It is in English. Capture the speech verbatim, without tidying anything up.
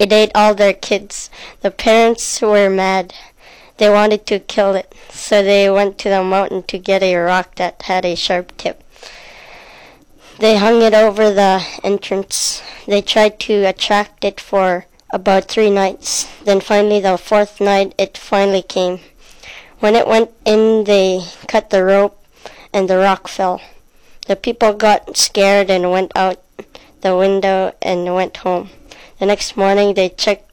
It ate all their kids. The parents were mad. They wanted to kill it, so they went to the mountain to get a rock that had a sharp tip. They hung it over the entrance. They tried to attract it for about three nights. Then finally, the fourth night, it finally came. When it went in, they cut the rope, and the rock fell. The people got scared and went out the window and went home. The next morning, they checked